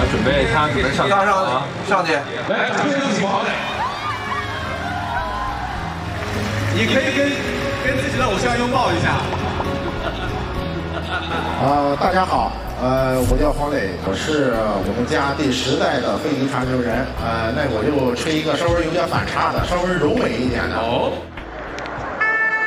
准备上上去。 来，掌声有请好歹。你可以跟自己的偶像拥抱一下。 大家好，我叫黄磊，我是我们家第10代的飞鱼传承人。那我就吹一个稍微有点反差的，稍微柔美一点的。 哦。